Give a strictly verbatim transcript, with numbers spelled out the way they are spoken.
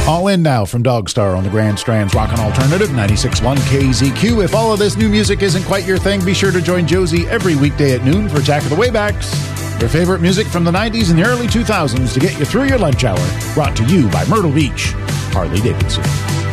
All in now from Dogstar on the Grand Strand's Rockin' Alternative ninety-six point one K Z Q. If all of this new music isn't quite your thing, be sure to join Josie every weekday at noon for Attack of the Waybacks. Your favorite music from the nineties and the early two thousands to get you through your lunch hour. Brought to you by Myrtle Beach, Harley Davidson.